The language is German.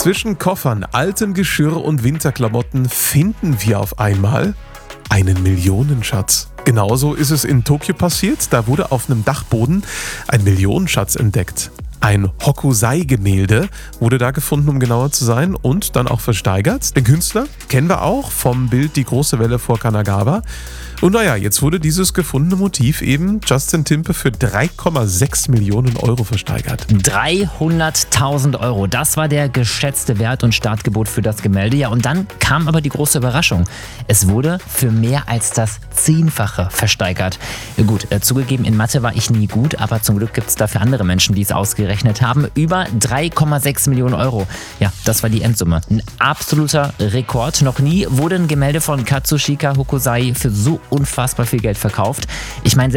Zwischen Koffern, altem Geschirr und Winterklamotten finden wir auf einmal einen Millionenschatz. Genauso ist es in Tokio passiert. Da wurde auf einem Dachboden ein Millionenschatz entdeckt. Ein Hokusai-Gemälde wurde da gefunden, um genauer zu sein, und dann auch versteigert. Den Künstler kennen wir auch vom Bild Die große Welle vor Kanagawa. Und naja, jetzt wurde dieses gefundene Motiv eben Justin Timpe für 3,6 Millionen Euro versteigert. 300.000 Euro, das war der geschätzte Wert und Startgebot für das Gemälde. Ja, und dann kam aber die große Überraschung. Es wurde für mehr als das 10-fache versteigert. Gut, zugegeben, in Mathe war ich nie gut, aber zum Glück gibt es dafür andere Menschen, die es ausgerechnet haben. Über 3,6 Millionen Euro. Ja, das war die Endsumme. Ein absoluter Rekord. Noch nie wurde ein Gemälde von Katsushika Hokusai für so unfassbar viel Geld verkauft. Ich meine,